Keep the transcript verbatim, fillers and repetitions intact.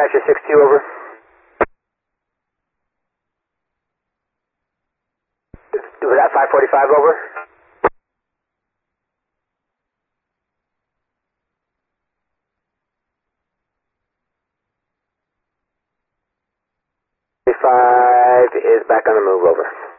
Dispatcher six two, over. Was that five forty-five, over? five is back on the move, over.